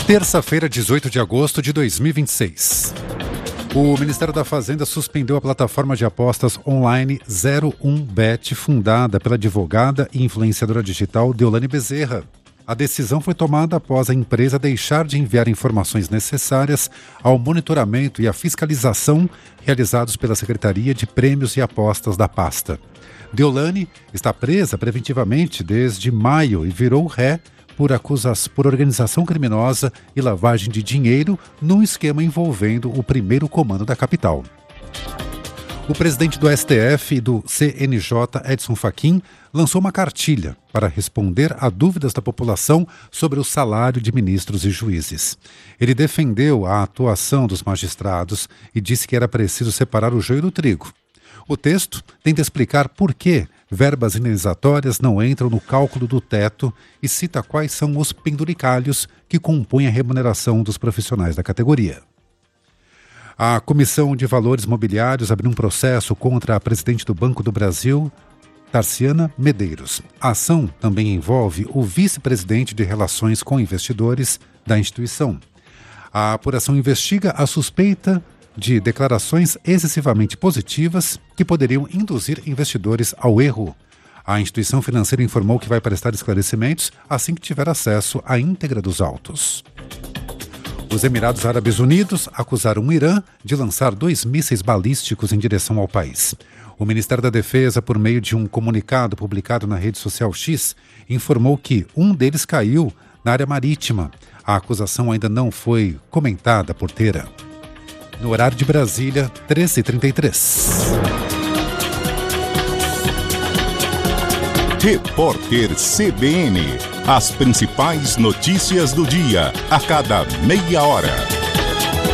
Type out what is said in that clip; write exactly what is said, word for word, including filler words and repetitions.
Terça-feira, dezoito de agosto de dois mil e vinte e seis. O Ministério da Fazenda suspendeu a plataforma de apostas online zero um Bet, fundada pela advogada e influenciadora digital Deolane Bezerra. A decisão foi tomada após a empresa deixar de enviar informações necessárias ao monitoramento e à fiscalização realizados pela Secretaria de Prêmios e Apostas da pasta. Deolane está presa preventivamente desde maio e virou ré por acusas por organização criminosa e lavagem de dinheiro num esquema envolvendo o primeiro comando da capital. O presidente do S T F e do C N J, Edson Fachin, lançou uma cartilha para responder a dúvidas da população sobre o salário de ministros e juízes. Ele defendeu a atuação dos magistrados e disse que era preciso separar o joio do trigo. O texto tenta explicar por que verbas indenizatórias não entram no cálculo do teto e cita quais são os penduricalhos que compõem a remuneração dos profissionais da categoria. A Comissão de Valores Mobiliários abriu um processo contra a presidente do Banco do Brasil, Tarciana Medeiros. A ação também envolve o vice-presidente de Relações com Investidores da instituição. A apuração investiga a suspeita de declarações excessivamente positivas que poderiam induzir investidores ao erro. A instituição financeira informou que vai prestar esclarecimentos assim que tiver acesso à íntegra dos autos. Os Emirados Árabes Unidos acusaram o Irã de lançar dois mísseis balísticos em direção ao país. O Ministério da Defesa, por meio de um comunicado publicado na rede social X, informou que um deles caiu na área marítima. A acusação ainda não foi comentada por Teherã. No horário de Brasília, treze e trinta e três. Repórter C B N. As principais notícias do dia, a cada meia hora.